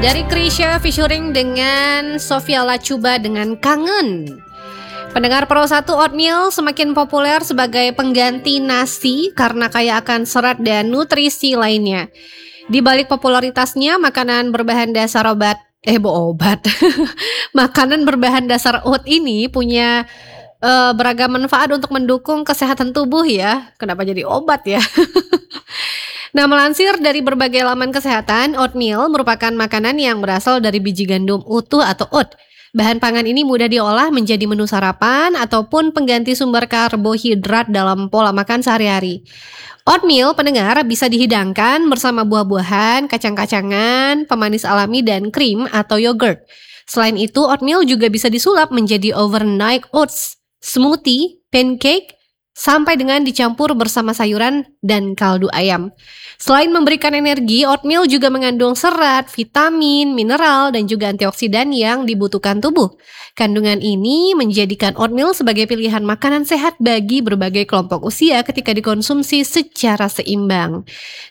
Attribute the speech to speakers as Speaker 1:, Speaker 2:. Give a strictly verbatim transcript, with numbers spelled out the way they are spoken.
Speaker 1: Dari Krisya featuring dengan Sofia Lachuba dengan Kangen. Pendengar Pro satu, oatmeal semakin populer sebagai pengganti nasi karena kaya akan serat dan nutrisi lainnya. Di balik popularitasnya, makanan berbahan dasar obat eh bo obat. Makanan berbahan dasar oat ini punya uh, beragam manfaat untuk mendukung kesehatan tubuh ya. Kenapa jadi obat ya? Nah, melansir dari berbagai laman kesehatan, oatmeal merupakan makanan yang berasal dari biji gandum utuh atau oat. Bahan pangan ini mudah diolah menjadi menu sarapan ataupun pengganti sumber karbohidrat dalam pola makan sehari-hari. Oatmeal, pendengar, bisa dihidangkan bersama buah-buahan, kacang-kacangan, pemanis alami, dan krim atau yogurt. Selain itu, oatmeal juga bisa disulap menjadi overnight oats, smoothie, pancake, sampai dengan dicampur bersama sayuran dan kaldu ayam. Selain memberikan energi, oatmeal juga mengandung serat, vitamin, mineral, dan juga antioksidan yang dibutuhkan tubuh. Kandungan ini menjadikan oatmeal sebagai pilihan makanan sehat bagi berbagai kelompok usia ketika dikonsumsi secara seimbang.